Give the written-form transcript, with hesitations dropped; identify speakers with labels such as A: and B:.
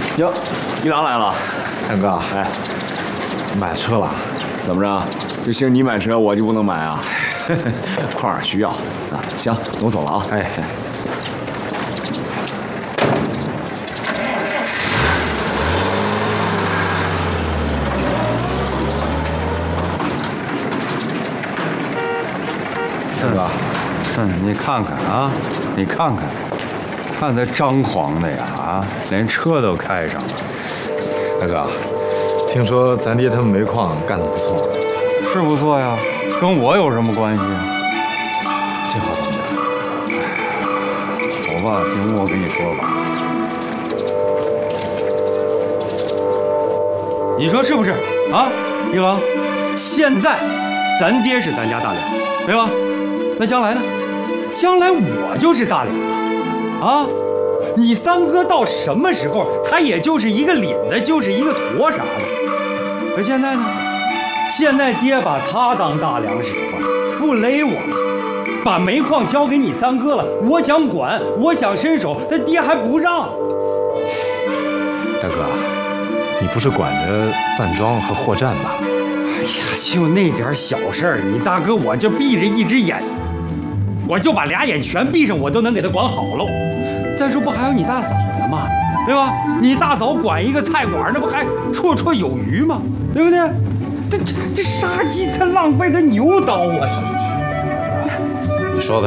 A: 哟，一郎来了，
B: 大哥，
A: 哎，
B: 买车了？
A: 怎么着？就兴你买车，我就不能买啊？矿上需要啊。行，我走了啊。
B: 哎。大哥，
C: 你看看啊，你看看，看他张狂的呀啊，连车都开上了。
B: 大哥，听说咱爹他们煤矿干得不错，
C: 是不错呀，跟我有什么关系啊？
B: 这话怎么讲？
C: 走吧，进屋我跟你说吧。
D: 你说是不是啊，一郎？现在咱爹是咱家大梁，对吧？那将来呢？将来我就是大梁了，啊！你三哥到什么时候，他也就是一个领子，就是一个坨啥的。可现在呢？现在爹把他当大梁使唤，不勒我了，把煤矿交给你三哥了。我想管，我想伸手，他爹还不让。
B: 大哥，你不是管着饭庄和货站吧？
D: 哎呀，就那点小事儿，你大哥我就闭着一只眼，我就把俩眼全闭上，我都能给他管好喽。再说不还有你大嫂呢吗？对吧？你大嫂管一个菜馆，那不还绰绰有余吗？对不对？这杀鸡它浪费的牛刀啊！
B: 你说的